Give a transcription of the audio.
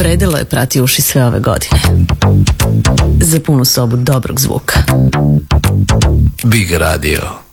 Vredelo je prati uši sve ove godine. Za punu sobu dobrog zvuka. Big Radio.